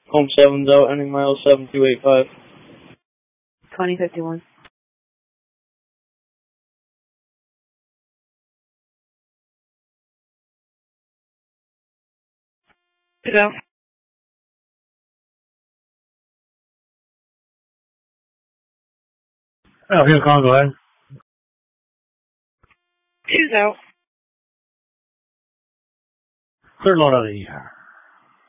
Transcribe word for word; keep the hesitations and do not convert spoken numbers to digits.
Home seven's out, ending mile seven two eight five. twenty fifty-one. Two out. Oh, here, Colin, go ahead. Two's out. Third load out of the E R.